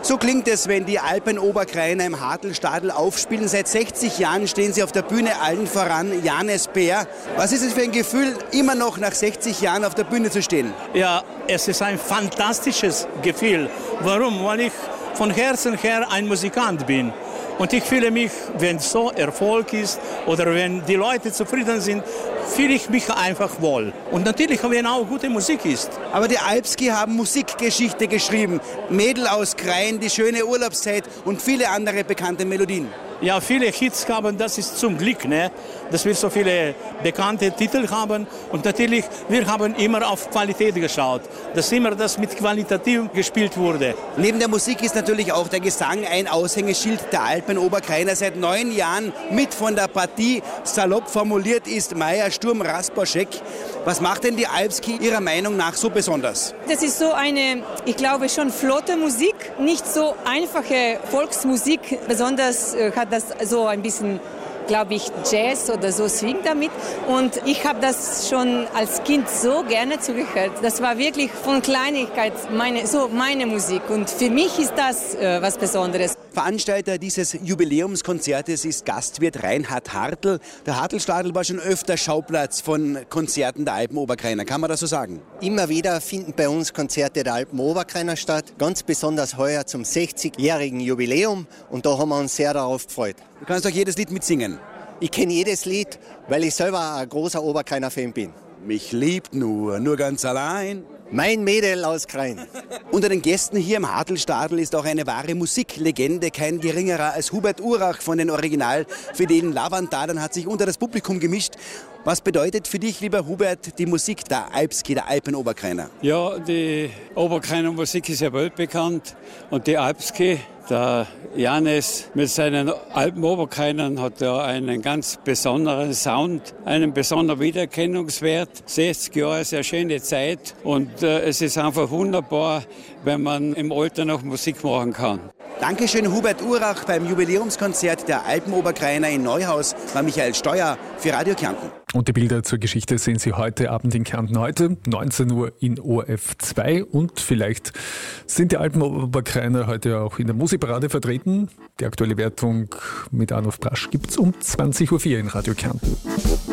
So klingt es, wenn die Alpenoberkrainer im Hartelstadl aufspielen. Seit 60 Jahren stehen sie auf der Bühne, allen voran Janes Bär. Was ist es für ein Gefühl, immer noch nach 60 Jahren auf der Bühne zu stehen? Ja, es ist ein fantastisches Gefühl. Warum? Weil ich von Herzen her ein Musikant bin. Und ich fühle mich, wenn so Erfolg ist oder wenn die Leute zufrieden sind, fühle ich mich einfach wohl. Und natürlich, wenn auch gute Musik ist. Aber die Alpski haben Musikgeschichte geschrieben. Mädel aus Krain, die schöne Urlaubszeit und viele andere bekannte Melodien. Ja, viele Hits haben, das ist zum Glück, ne? Dass wir so viele bekannte Titel haben. Und natürlich, wir haben immer auf Qualität geschaut, dass immer das mit qualitativ gespielt wurde. Neben der Musik ist natürlich auch der Gesang ein Aushängeschild der Alpenoberkrainer. Seit 9 Jahren mit von der Partie. Salopp formuliert ist Meier Sturm Rasposchek. Was macht denn die Alpski Ihrer Meinung nach so besonders? Das ist so eine, ich glaube, schon flotte Musik, nicht so einfache Volksmusik. Besonders hat das so ein bisschen, glaube ich, Jazz oder so Swing damit. Und ich habe das schon als Kind so gerne zugehört. Das war wirklich von Kleinigkeit meine Musik. Und für mich ist das was Besonderes. Veranstalter dieses Jubiläumskonzertes ist Gastwirt Reinhard Hartl. Der Hartelstadl war schon öfter Schauplatz von Konzerten der Alpenoberkrainer. Kann man das so sagen? Immer wieder finden bei uns Konzerte der Alpenoberkrainer statt. Ganz besonders heuer zum 60-jährigen Jubiläum. Und da haben wir uns sehr darauf gefreut. Du kannst doch jedes Lied mitsingen. Ich kenne jedes Lied, weil ich selber ein großer Oberkrainer-Fan bin. Mich liebt nur ganz allein. Mein Mädel aus Krain. Unter den Gästen hier im Hartelstadl ist auch eine wahre Musiklegende. Kein geringerer als Hubert Urach von den original fidelen Lavantadern hat sich unter das Publikum gemischt. Was bedeutet für dich, lieber Hubert, die Musik der Alpski, der Alpenoberkrainer? Ja, die Oberkrainer Musik ist ja weltbekannt und die Alpski, der Janes mit seinen Alpenoberkrainern hat ja einen ganz besonderen Sound, einen besonderen Wiedererkennungswert. 60 Jahre ist eine schöne Zeit und es ist einfach wunderbar, wenn man im Alter noch Musik machen kann. Dankeschön, Hubert Urach. Beim Jubiläumskonzert der Alpenoberkrainer in Neuhaus war Michael Steuer für Radio Kärnten. Und die Bilder zur Geschichte sehen Sie heute Abend in Kärnten, heute 19 Uhr in ORF 2. Und vielleicht sind die Alpenoberkrainer heute auch in der Musikparade vertreten. Die aktuelle Wertung mit Arnulf Brasch gibt es um 20.04 Uhr in Radio Kärnten.